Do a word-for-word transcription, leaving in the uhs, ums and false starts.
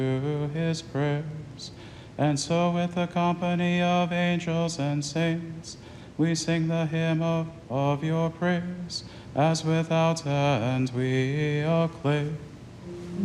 his prayers. And so with the company of angels and saints, we sing the hymn of, of your praise, as without end we acclaim.